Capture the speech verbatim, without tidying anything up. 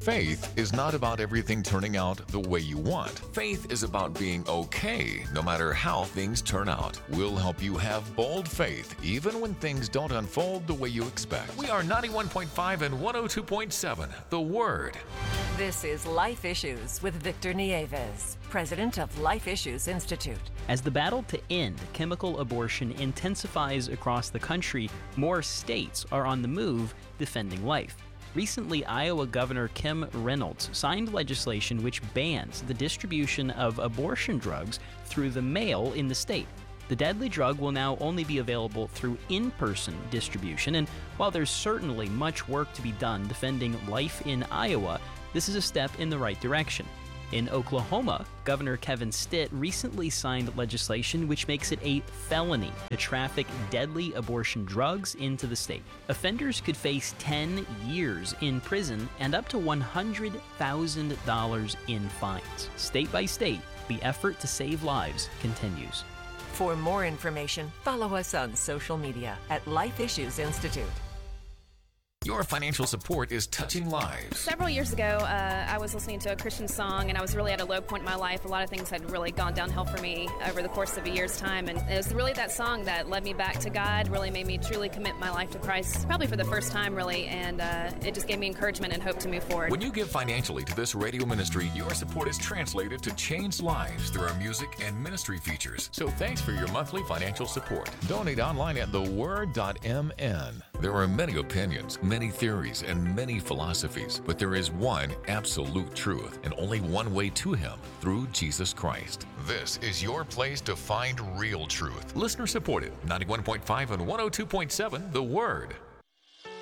Faith is not about everything turning out the way you want. Faith is about being okay no matter how things turn out. We'll help you have bold faith even when things don't unfold the way you expect. We are ninety-one point five and one oh two point seven, The Word. This is Life Issues with Victor Nieves, president of Life Issues Institute. As the battle to end chemical abortion intensifies across the country, more states are on the move defending life. Recently, Iowa Governor Kim Reynolds signed legislation which bans the distribution of abortion drugs through the mail in the state. The deadly drug will now only be available through in-person distribution, and while there's certainly much work to be done defending life in Iowa, this is a step in the right direction. In Oklahoma, Governor Kevin Stitt recently signed legislation which makes it a felony to traffic deadly abortion drugs into the state. Offenders could face ten years in prison and up to one hundred thousand dollars in fines. State by state, the effort to save lives continues. For more information, follow us on social media at Life Issues Institute. Your financial support is touching lives. Several years ago, uh, I was listening to a Christian song, and I was really at a low point in my life. A lot of things had really gone downhill for me over the course of a year's time, and it was really that song that led me back to God, really made me truly commit my life to Christ, probably for the first time, really, and uh, it just gave me encouragement and hope to move forward. When you give financially to this radio ministry, your support is translated to change lives through our music and ministry features. So thanks for your monthly financial support. Donate online at the word dot m n. There are many opinions, many theories, and many philosophies, but there is one absolute truth and only one way to Him, through Jesus Christ. This is your place to find real truth. Listener supported, ninety-one point five and one oh two point seven, The Word.